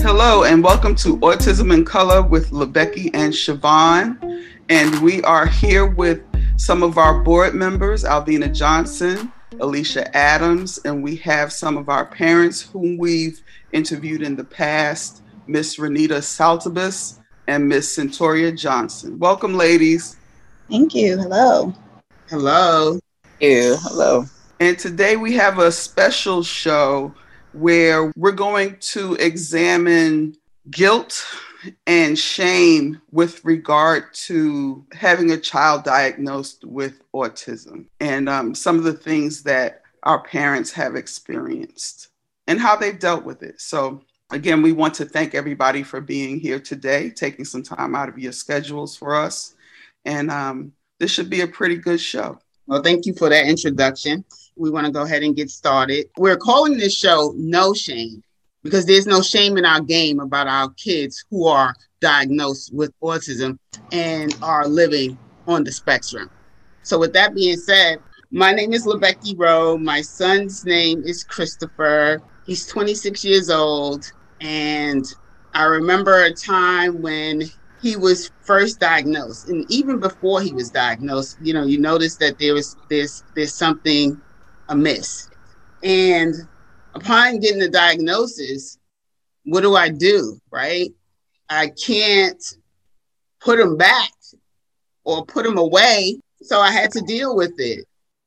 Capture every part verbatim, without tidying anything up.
Hello and welcome to Autism in Color with LaBecky and Siobhan. And we are here with some of our board members, Alvina Johnson, Alicia Adams, and we have some of our parents whom we've interviewed in the past, Miss Renita Saltabus and Miss Centoria Johnson. Welcome, ladies. Thank you. Hello. Hello. Thank you. Hello. And today we have a special show where we're going to examine guilt and shame with regard to having a child diagnosed with autism and um, some of the things that our parents have experienced and how they've dealt with it. So again, we want to thank everybody for being here today, taking some time out of your schedules for us. And um, this should be a pretty good show. Well, thank you for that introduction. We want to go ahead and get started. We're calling this show No Shame because there's no shame in our game about our kids who are diagnosed with autism and are living on the spectrum. So with that being said, my name is LaBecky Rowe. My son's name is Christopher. He's twenty-six years old. And I remember a time when he was first diagnosed. And even before he was diagnosed, you know, you notice that there was there's there's something amiss. And upon getting the diagnosis, what do I do, right? I can't put him back or put him away. So I had to deal with it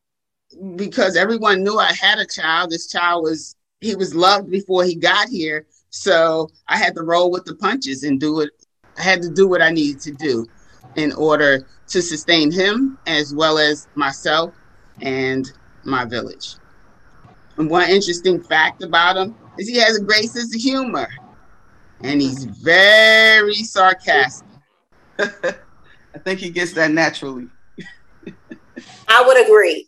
because everyone knew I had a child. This child was, he was loved before he got here. So I had to roll with the punches and do it. I had to do what I needed to do in order to sustain him as well as myself and my village. And one interesting fact about him is he has a great sense of humor and he's very sarcastic. I think he gets that naturally. I would agree.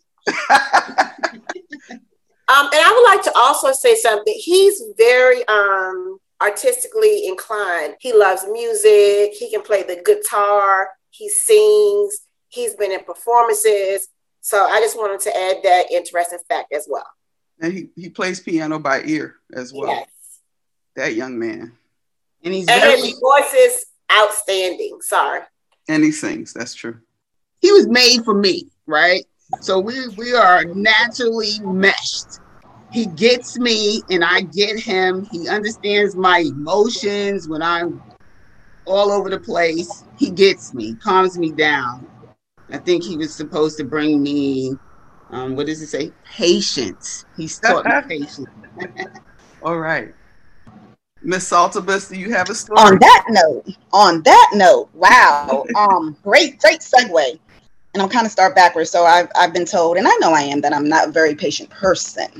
um, and I would like to also say something. He's very um, artistically inclined. He loves music. He can play the guitar. He sings. He's been in performances. So I just wanted to add that interesting fact as well. And he, he plays piano by ear as well. Yes. That young man. And he's and very, his voice is outstanding. Sorry. And he sings. That's true. He was made for me, right? So we we are naturally meshed. He gets me and I get him. He understands my emotions when I'm all over the place. He gets me, calms me down. I think he was supposed to bring me, um, what does it say? Patience. He's taught me patience. All right. Miss Saltabus, do you have a story? On that note, on that note, wow. um, great, great segue. And I'll kind of start backwards. So I've, I've been told, and I know I am, that I'm not a very patient person.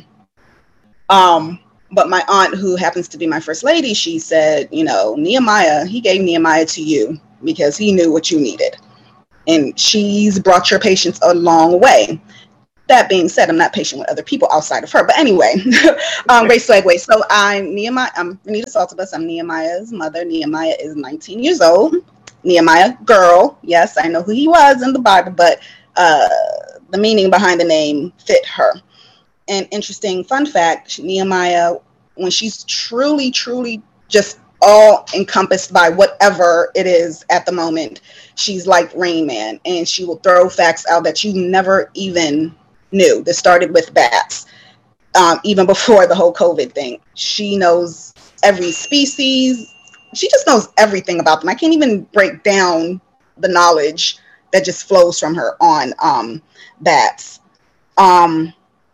Um, but my aunt, who happens to be my first lady, she said, you know, Nehemiah, he gave Nehemiah to you because he knew what you needed. And she's brought your patience a long way. That being said, I'm not patient with other people outside of her. But anyway, um, great segue. So I'm Nehemiah, I'm Renita Saltabus. I'm Nehemiah's mother. Nehemiah is nineteen years old. Nehemiah, girl. Yes, I know who he was in the Bible, but uh, the meaning behind the name fit her. An interesting fun fact, Nehemiah, when she's truly, truly just all encompassed by whatever it is at the moment, she's like Rain Man, and she will throw facts out that you never even knew. This started with bats, um, even before the whole COVID thing. She knows every species. She just knows everything about them. I can't even break down the knowledge that just flows from her on um, bats. Um,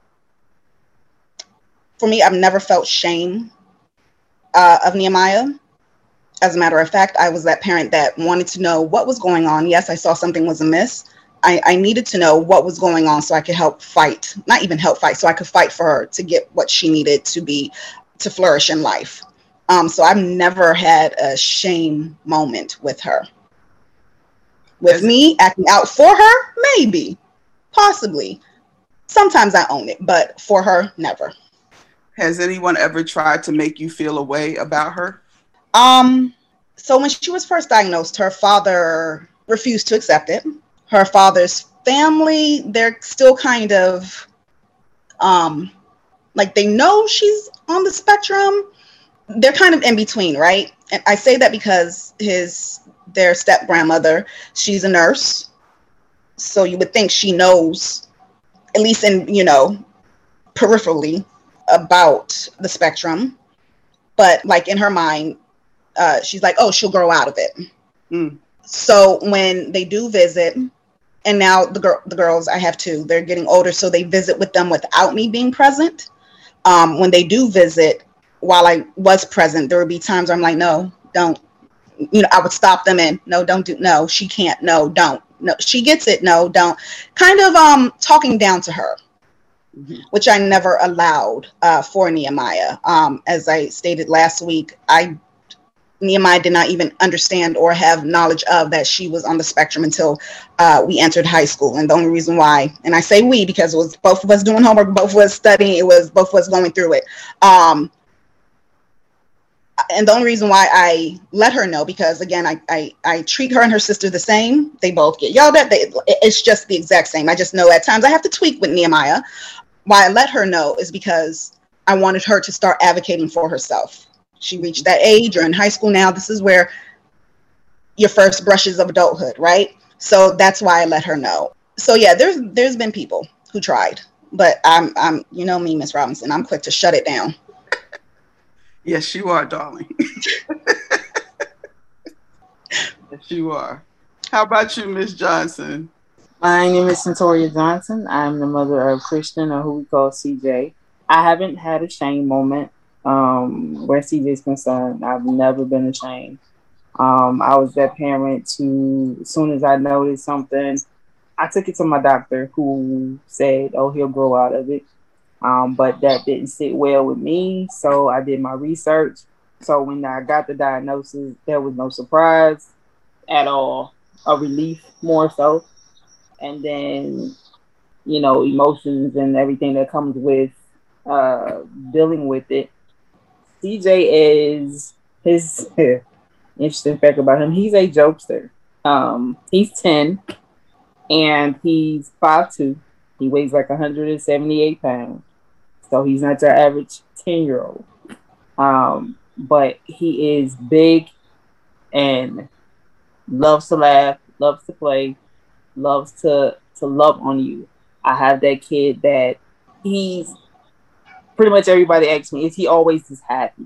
for me, I've never felt shame uh, of Nehemiah. As a matter of fact, I was that parent that wanted to know what was going on. Yes, I saw something was amiss. I, I needed to know what was going on so I could help fight, not even help fight, so I could fight for her to get what she needed to be, to flourish in life. Um, so I've never had a shame moment with her. With me acting out for her, maybe, possibly. Sometimes I own it, but for her, never. Has anyone ever tried to make you feel a way about her? Um, so when she was first diagnosed, her father refused to accept it. Her father's family, they're still kind of, um, like they know she's on the spectrum, they're kind of in between, right? And I say that because his their step grandmother, she's a nurse, so you would think she knows, at least in, you know, peripherally, about the spectrum. But like in her mind, uh, she's like, oh, she'll grow out of it. Mm. So when they do visit, and now the girl, the girls, I have two, they're getting older, so they visit with them without me being present. Um, when they do visit, while I was present, there would be times where I'm like, no, don't, you know, I would stop them and no, don't do, no, she can't, no, don't, no, she gets it, no, don't, kind of um talking down to her, mm-hmm. which I never allowed uh, for Nehemiah. Um, as I stated last week, I Nehemiah did not even understand or have knowledge of that she was on the spectrum until uh, we entered high school. And the only reason why, and I say we because it was both of us doing homework, both of us studying, it was both of us going through it. Um, and the only reason why I let her know, because again, I, I, I treat her and her sister the same. They both get yelled at. They, it's just the exact same. I just know at times I have to tweak with Nehemiah. Why I let her know is because I wanted her to start advocating for herself. She reached that age, or in high school now, this is where your first brushes of adulthood, right? So that's why I let her know. So yeah, there's there's been people who tried, but I'm I'm you know me, Miss Robinson, I'm quick to shut it down. Yes, you are, darling. Yes, you are. How about you, Miss Johnson? My name is Centoria Johnson. I'm the mother of Christian, or who we call C J. I haven't had a shame moment. Um, where C J is concerned, I've never been ashamed. Um, I was that parent who, as soon as I noticed something, I took it to my doctor, who said, oh, he'll grow out of it. Um, but that didn't sit well with me, so I did my research. So when I got the diagnosis, there was no surprise at all, a relief more so. And then, you know, emotions and everything that comes with uh, dealing with it. C J is his interesting fact about him. He's a jokester. Um, he's ten and he's five two. He weighs like one hundred seventy-eight pounds. So he's not your average ten year old. Um, but he is big and loves to laugh, loves to play, loves to, to love on you. I have that kid that he's pretty much everybody asks me, is he always this happy?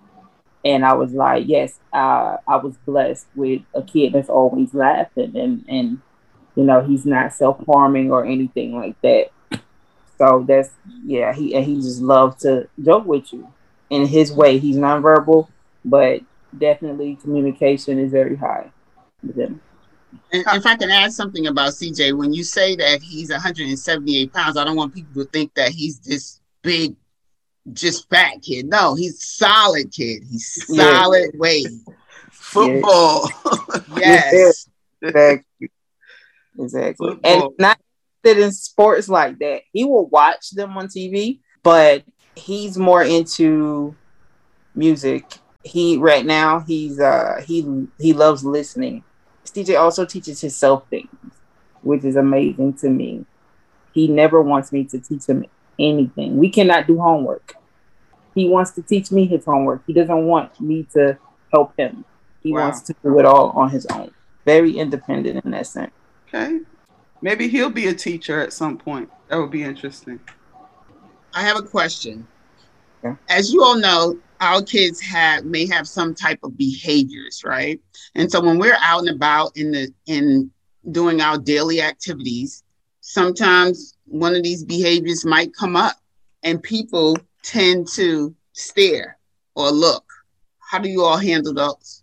And I was like, yes, uh, I was blessed with a kid that's always laughing and, and you know, he's not self-harming or anything like that. So that's, yeah, he and he just loves to joke with you in his way. He's nonverbal, but definitely communication is very high with him. And if I can add something about C J, when you say that he's one hundred seventy-eight pounds, I don't want people to think that he's this big, just fat kid. No, he's solid kid. He's solid yeah. weight. Football. Yes. Exactly. Exactly. Football. And not that in sports like that. He will watch them on T V, but he's more into music. He right now he's uh he he loves listening. C J also teaches himself things, which is amazing to me. He never wants me to teach him anything. We cannot do homework. He wants to teach me his homework. He doesn't want me to help him. He wow. wants to do it all on his own. Very independent in that sense. Okay. Maybe he'll be a teacher at some point. That would be interesting. I have a question. Yeah. As you all know, our kids have may have some type of behaviors, right? And so when we're out and about in the in doing our daily activities, sometimes one of these behaviors might come up and people tend to stare or look. How do you all handle those?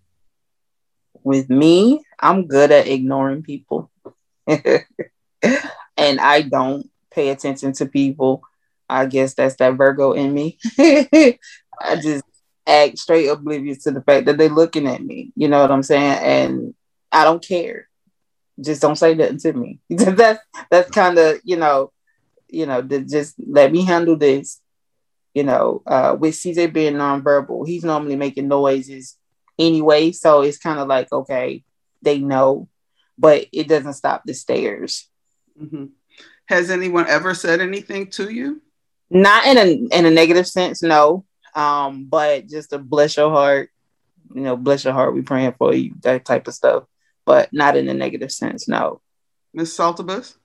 With me, I'm good at ignoring people. And I don't pay attention to people. I guess that's that Virgo in me. I just act straight oblivious to the fact that they're looking at me. You know what I'm saying? And I don't care. Just don't say nothing to me. that's that's kind of, you know, you know, just let me handle this. You know, uh, with C J being nonverbal, he's normally making noises anyway. So it's kind of like, okay, they know, but it doesn't stop the stares. Mm-hmm. Has anyone ever said anything to you? Not in a in a negative sense, no. Um, but just to bless your heart, you know, bless your heart, we praying for you, that type of stuff. But not in a negative sense, no. Miss Saltabus?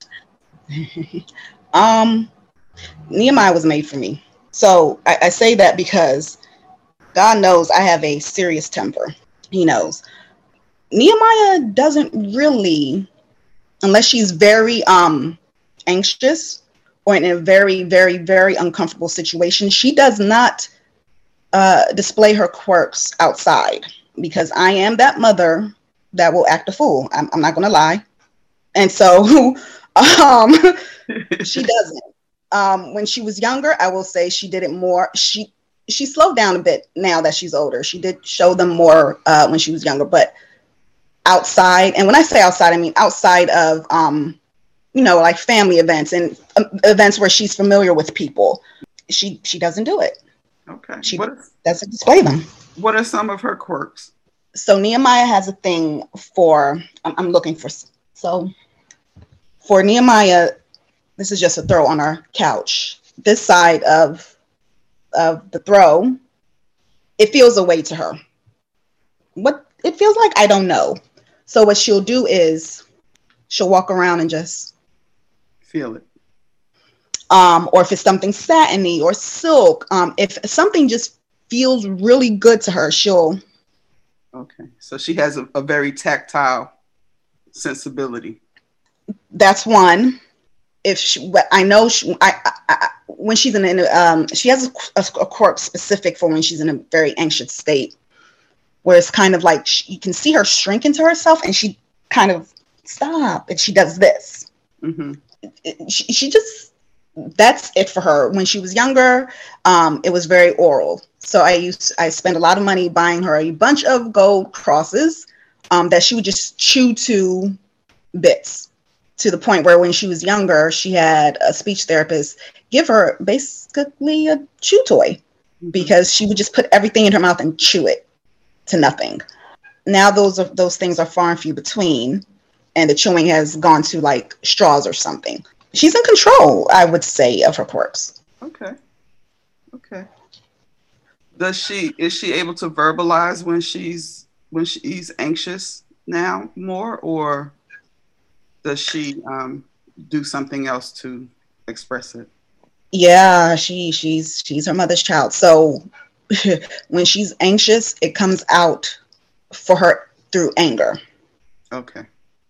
um, Nehemiah was made for me. So I, I say that because God knows I have a serious temper. He knows. Nehemiah doesn't really, unless she's very um anxious or in a very, very, very uncomfortable situation, she does not uh, display her quirks outside, because I am that mother that will act a fool. I'm, I'm not going to lie. And so um, she doesn't. Um, when she was younger, I will say she did it more. She she slowed down a bit now that she's older. She did show them more uh, when she was younger, but outside, and when I say outside, I mean outside of, um, you know, like family events and um, events where she's familiar with people, she she doesn't do it. Okay. She what is, doesn't display them. What are some of her quirks? So Nehemiah has a thing for, I'm, I'm looking for, so for Nehemiah, this is just a throw on our couch. This side of, of the throw, it feels a way to her. What it feels like, I don't know. So what she'll do is she'll walk around and just feel it. Um, or if it's something satiny or silk, um, if something just feels really good to her, she'll. Okay, so she has a, a very tactile sensibility. That's one. If she, I know, she, I, I, I when she's in, a, um, she has a, a, a quirk specific for when she's in a very anxious state, where it's kind of like she, you can see her shrink into herself, and she kind of stop, and she does this. Mm-hmm. It, she, she just. That's it for her. When she was younger, um, it was very oral. So I used I spent a lot of money buying her a bunch of gold crosses um, that she would just chew to bits, to the point where when she was younger, she had a speech therapist give her basically a chew toy, because she would just put everything in her mouth and chew it to nothing. Now those are, those things are far and few between, and the chewing has gone to like straws or something. She's in control, I would say, of her quirks. Okay. Okay. Does she is she able to verbalize when she's when she's anxious now more, or does she um, do something else to express it? Yeah, she she's she's her mother's child. So when she's anxious, it comes out for her through anger. Okay.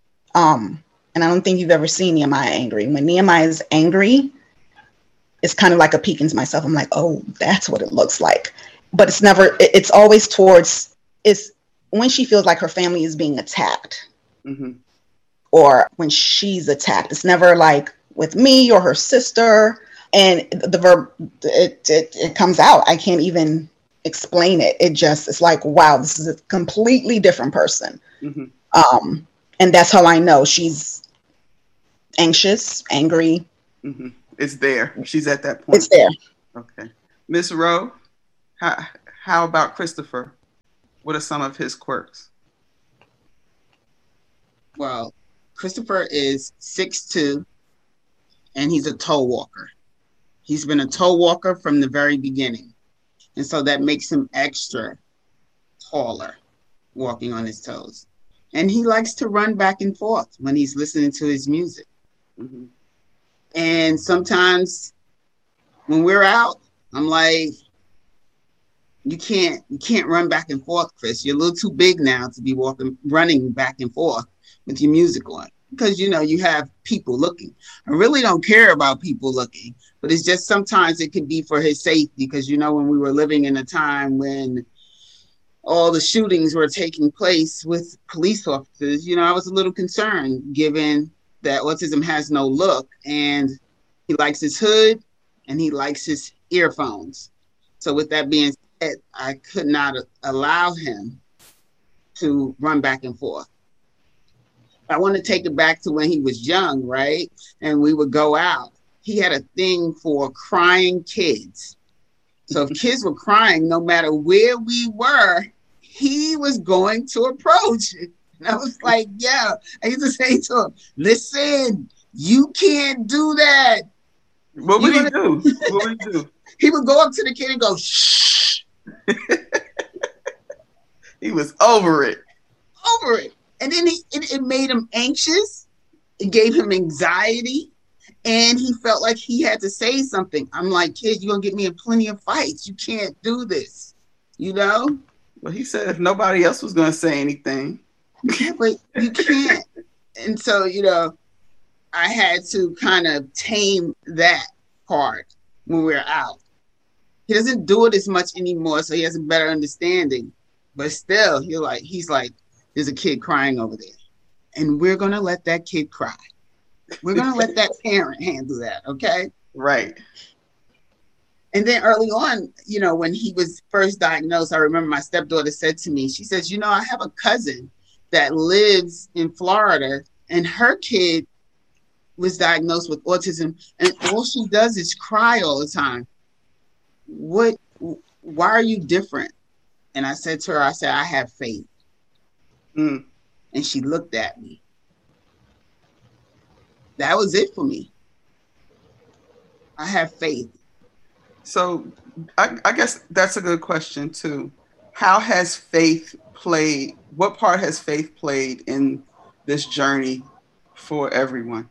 Um. And I don't think you've ever seen Nehemiah angry. When Nehemiah is angry, it's kind of like a peek into myself. I'm like, oh, that's what it looks like. But it's never, it's always towards, it's when she feels like her family is being attacked, mm-hmm. or when she's attacked. It's never like with me or her sister. And the verb, it, it, it comes out. I can't even explain it. It just, it's like, wow, this is a completely different person. Mm-hmm. Um, and that's how I know she's anxious, angry. Mm-hmm. It's there. She's at that point. It's there. Okay. Miss Rowe, how, how about Christopher? What are some of his quirks? Well, Christopher is six two, and he's a toe walker. He's been a toe walker from the very beginning. And so that makes him extra taller, walking on his toes. And he likes to run back and forth when he's listening to his music. Mm-hmm. And sometimes when we're out, I'm like, you can't you can't run back and forth, Chris. You're a little too big now to be walking, running back and forth with your music on, because, you know, you have people looking. I really don't care about people looking, but it's just sometimes it can be for his safety, because, you know, when we were living in a time when all the shootings were taking place with police officers, you know, I was a little concerned, given that autism has no look, and he likes his hood and he likes his earphones. So with that being said, I could not allow him to run back and forth. I want to take it back to when he was young, right? And we would go out. He had a thing for crying kids. So if kids were crying, no matter where we were, he was going to approach it. And I was like, yeah. I used to say to him, listen, you can't do that. What would he do? What would he do? He would go up to the kid and go, shh. He was over it. Over it. And then he, it, it made him anxious. It gave him anxiety. And he felt like he had to say something. I'm like, kid, you're going to get me in plenty of fights. You can't do this. You know? Well, he said if nobody else was going to say anything. Yeah, but you can't. And so, you know, I had to kind of tame that part when we're out. He doesn't do it as much anymore, so he has a better understanding. But still, you're like, he's like, there's a kid crying over there. And we're going to let that kid cry. We're going to let that parent handle that, okay? Right. And then early on, you know, when he was first diagnosed, I remember my stepdaughter said to me, she says, you know, I have a cousin that lives in Florida, and her kid was diagnosed with autism, and all she does is cry all the time. What, why are you different? And I said to her, I said, I have faith. Mm. And she looked at me. That was it for me. I have faith. So I, I guess that's a good question too. How has faith played, what part has faith played in this journey for everyone?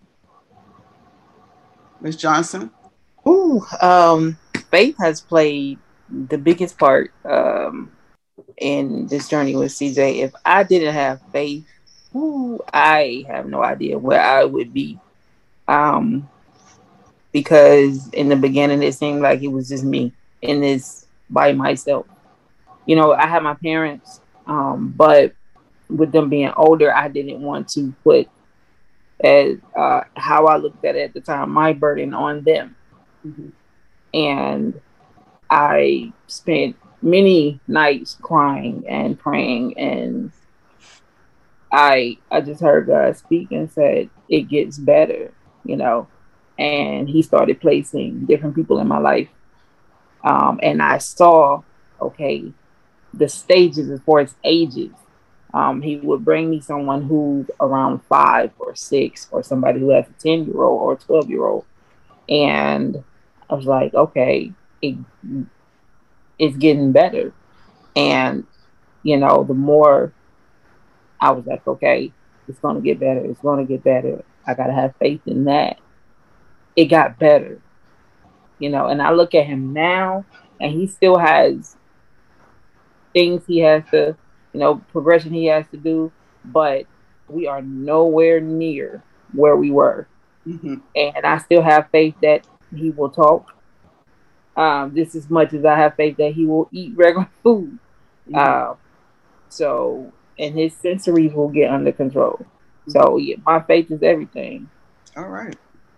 Miz Johnson? Ooh, um, faith has played the biggest part um, in this journey with C J. If I didn't have faith, ooh, I have no idea where I would be. Um, because in the beginning, it seemed like it was just me in this by myself. You know, I had my parents, um, but with them being older, I didn't want to put as uh, how I looked at it at the time, my burden on them. Mm-hmm. And I spent many nights crying and praying, and I I just heard God speak and said, it gets better, you know. And he started placing different people in my life. Um, and I saw, okay, the stages as far as ages. Um, he would bring me someone who's around five or six, or somebody who has a ten-year-old or a twelve-year-old. And I was like, okay, it, it's getting better. And, you know, the more I was like, okay, it's going to get better. It's going to get better. I got to have faith in that. It got better, you know, and I look at him now and he still has things he has to, you know, progression he has to do, but we are nowhere near where we were. Mm-hmm. And I still have faith that he will talk um, just as much as I have faith that he will eat regular food. Mm-hmm. Uh, so, and his sensories will get under control. Mm-hmm. So, yeah, my faith is everything. All right.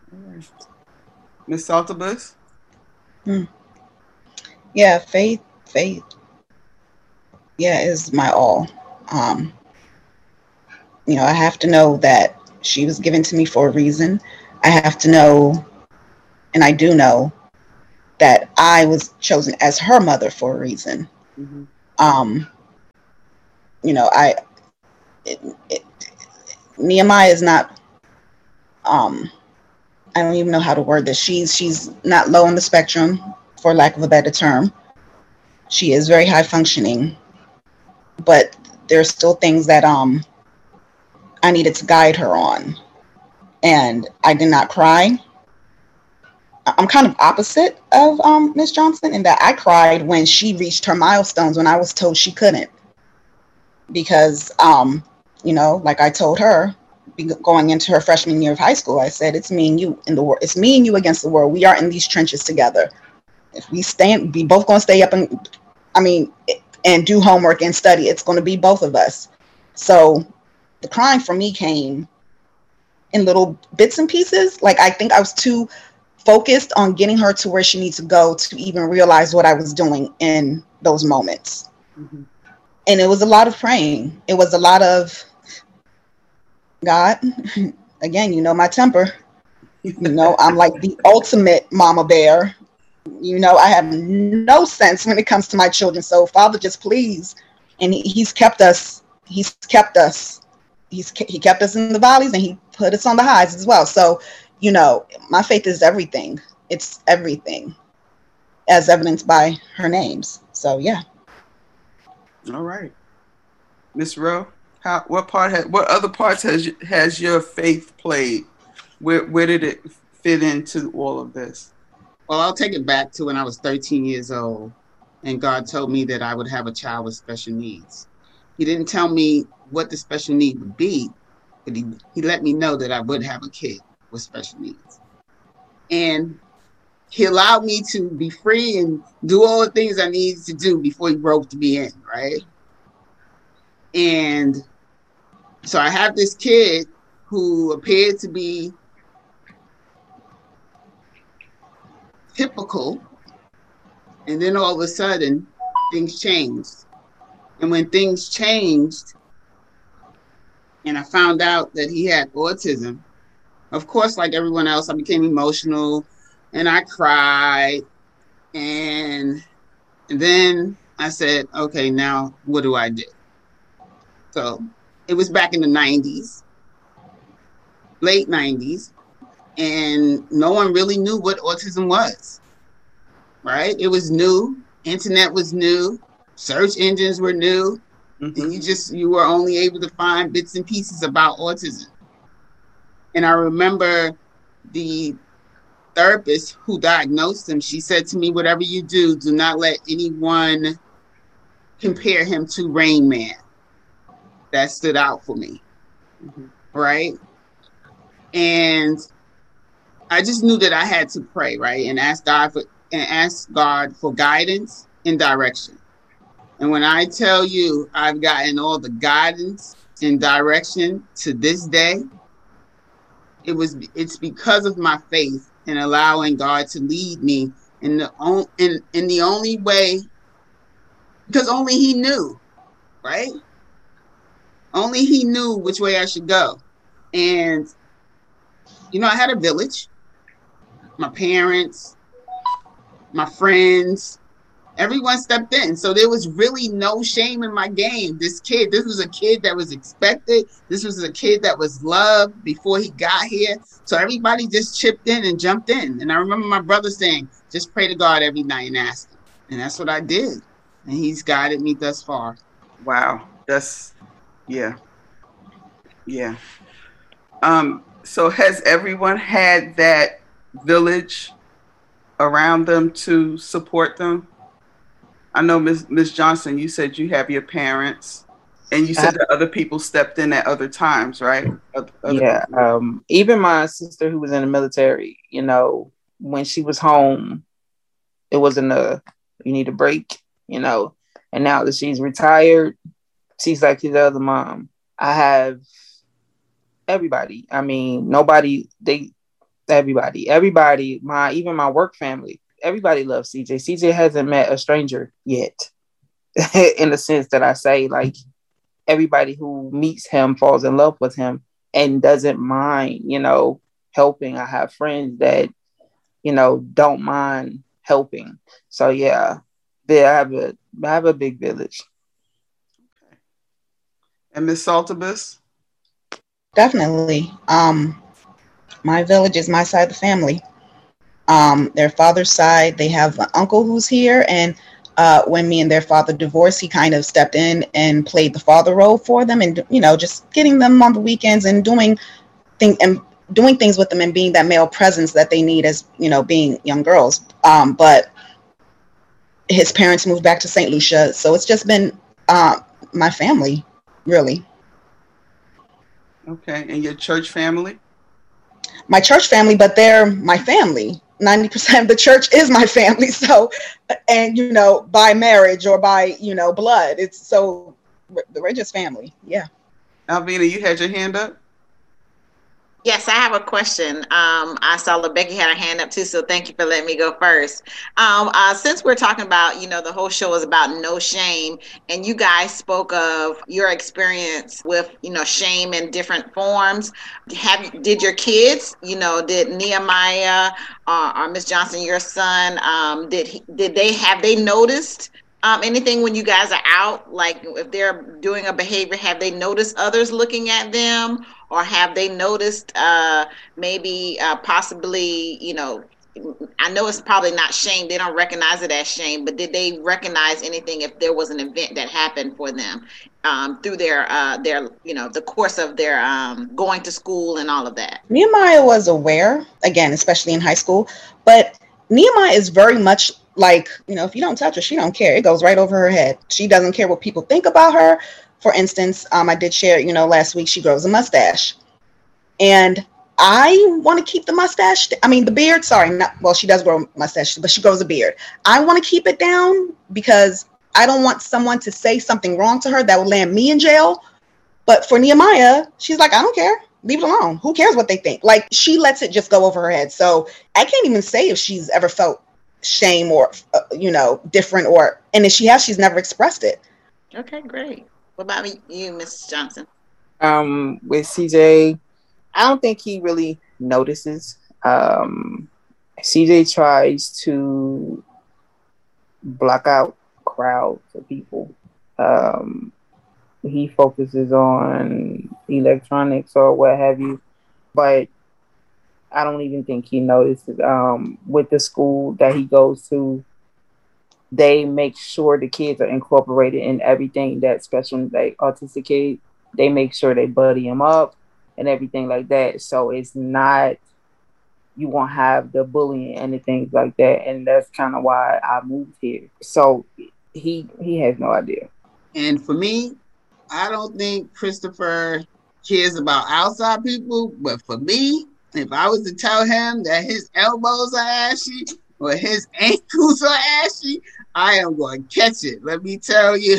Miss Saltabus? Hmm. Yeah, faith, faith. Yeah, is my all. Um, you know, I have to know that she was given to me for a reason. I have to know, and I do know, that I was chosen as her mother for a reason. Mm-hmm. Um, you know, I, it, it, Nehemiah is not, um, I don't even know how to word this. She's she's not low on the spectrum, for lack of a better term. She is very high functioning, but there's still things that um I needed to guide her on, and I did not cry. I'm kind of opposite of um Miss Johnson in that I cried when she reached her milestones when I was told she couldn't, because um you know, like I told her. Going into her freshman year of high school, I said, it's me and you in the world. It's me and you against the world. We are in these trenches together. If we stand, we both going to stay up and, I mean, and do homework and study. It's going to be both of us. So the crying for me came in little bits and pieces. Like, I think I was too focused on getting her to where she needs to go to even realize what I was doing in those moments. Mm-hmm. And it was a lot of praying. It was a lot of, God, again, you know my temper. You know, I'm like the ultimate mama bear. You know, I have no sense when it comes to my children. So, Father, just please. And he, he's kept us. He's kept us. He's he kept us in the valleys, and he put us on the highs as well. So, you know, my faith is everything. It's everything, as evidenced by her names. So yeah. All right, Miss Rowe, how what part has what other parts has has your faith played? Where where did it fit into all of this? Well, I'll take it back to when I was thirteen years old, and God told me that I would have a child with special needs. He didn't tell me what the special need would be, but he, he let me know that I would have a kid with special needs. And he allowed me to be free and do all the things I needed to do before he roped me in, right? And so I have this kid who appeared to be typical, and then all of a sudden things changed. And when things changed and I found out that he had autism, of course, like everyone else, I became emotional and I cried. And, and then I said, okay, now what do I do? So it was back in the nineties, late nineties, and no one really knew what autism was, right? It was new. Internet was new. Search engines were new. Mm-hmm. And you just, you were only able to find bits and pieces about autism. And I remember the therapist who diagnosed him, she said to me, whatever you do, do not let anyone compare him to Rain Man. That stood out for me, mm-hmm. right? And I just knew that I had to pray, right? And ask God for, and ask God for guidance and direction. And when I tell you I've gotten all the guidance and direction to this day, it was it's because of my faith and allowing God to lead me in the on, in, in the only way, because only he knew, right? Only he knew which way I should go. And you know, I had a village, my parents, my friends, everyone stepped in. So there was really no shame in my game. This kid, this was a kid that was expected. This was a kid that was loved before he got here. So everybody just chipped in and jumped in. And I remember my brother saying, just pray to God every night and ask him. And that's what I did. And he's guided me thus far. Wow. That's, yeah. Yeah. Um, so has everyone had that village around them to support them? I know, Miz Miz Johnson, you said you have your parents, and you said that other people stepped in at other times, right? Other yeah. Um, even my sister who was in the military, you know, when she was home, it wasn't a, you need a break, you know, and now that she's retired, she's like his other mom. I have everybody. I mean, nobody, they, everybody, everybody, my, even my work family, everybody loves C J. C J hasn't met a stranger yet, in the sense that I say, like, everybody who meets him falls in love with him and doesn't mind, you know, helping. I have friends that, you know, don't mind helping. So yeah, they, I have a, I have a big village. Okay. And Miss Saltabus? Definitely. Um, my village is my side of the family. Um, their father's side, they have an uncle who's here, and uh, when me and their father divorced, he kind of stepped in and played the father role for them, and you know, just getting them on the weekends and doing thing and doing things with them and being that male presence that they need as, you know, being young girls. Um, but his parents moved back to Saint Lucia, so it's just been uh, my family, really. Okay, and your church family? My church family, but they're my family. ninety percent of the church is my family. So, and, you know, by marriage or by, you know, blood. It's so, we're just family. Yeah. Alvina, you had your hand up? Yes, I have a question. Um, I saw LaBecky had her hand up too, so thank you for letting me go first. Um, uh, since we're talking about, you know, the whole show is about no shame, and you guys spoke of your experience with, you know, shame in different forms. Have did your kids, you know, did Nehemiah uh, or Miss Johnson, your son, um, did he, did they have they noticed Um, anything when you guys are out, like if they're doing a behavior, have they noticed others looking at them, or have they noticed uh, maybe uh, possibly, you know, I know it's probably not shame. They don't recognize it as shame, but did they recognize anything if there was an event that happened for them um, through their, uh, their, you know, the course of their um, going to school and all of that? Nehemiah was aware, again, especially in high school, but Nehemiah is very much like, you know, if you don't touch her, she don't care. It goes right over her head. She doesn't care what people think about her. For instance, um, I did share, you know, last week she grows a mustache. And I want to keep the mustache. I mean, the beard, sorry. Not, well, she does grow a mustache, but she grows a beard. I want to keep it down because I don't want someone to say something wrong to her that will land me in jail. But for Nehemiah, she's like, I don't care. Leave it alone. Who cares what they think? Like, she lets it just go over her head. So I can't even say if she's ever felt shame or, uh, you know, different or, and if she has, she's never expressed it. Okay, great. What about you, Missus Johnson? Um, with C J, I don't think he really notices. Um, C J tries to block out crowds of people. Um, he focuses on electronics or what have you, but I don't even think he notices. Um, with the school that he goes to, they make sure the kids are incorporated in everything that special, like autistic kids. They make sure they buddy them up and everything like that. So it's not, you won't have the bullying and things like that. And that's kind of why I moved here. So he he has no idea. And for me, I don't think Christopher cares about outside people. But for me, if I was to tell him that his elbows are ashy or his ankles are ashy, I am going to catch it. Let me tell you.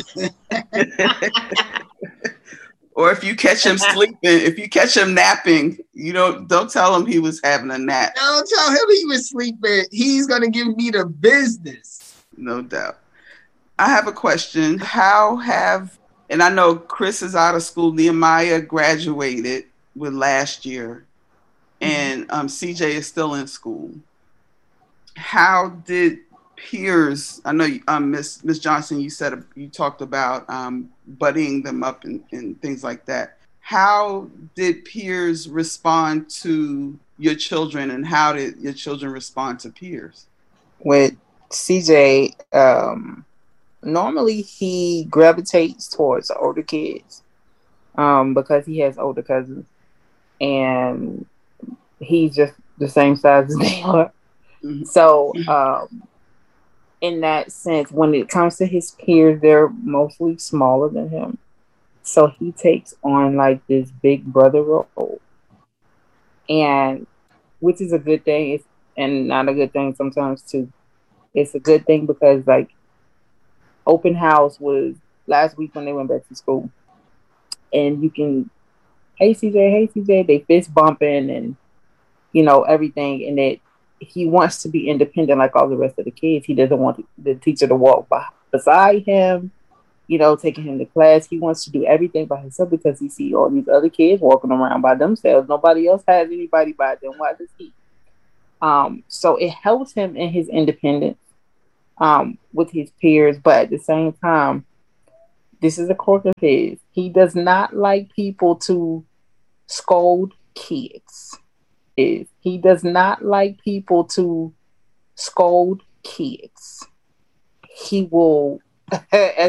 Or if you catch him sleeping, if you catch him napping, you know, don't tell him he was having a nap. Don't tell him he was sleeping. He's going to give me the business. No doubt. I have a question. How have, and I know Chris is out of school, Nehemiah graduated with last year, and um, C J is still in school. How did peers, I know um, Miss Miss Johnson, you said you talked about um, buddying them up and, and things like that. How did peers respond to your children, and how did your children respond to peers? With C J, um, normally he gravitates towards the older kids um, because he has older cousins, and he's just the same size as they are. Mm-hmm. So, um, in that sense, when it comes to his peers, they're mostly smaller than him. So he takes on like this big brother role, and which is a good thing, it's, and not a good thing sometimes too. It's a good thing because like open house was last week when they went back to school, and you can, hey C J, hey C J, they fist bumping and you know everything, and it. He wants to be independent like all the rest of the kids. He doesn't want the teacher to walk by, beside him, you know, taking him to class. He wants to do everything by himself because he sees all these other kids walking around by themselves. Nobody else has anybody by them. Why does he? Um, so it helps him in his independence um, with his peers. But at the same time, this is a quirk of his. He does not like people to scold kids. Is he does not like people to scold kids. He will, as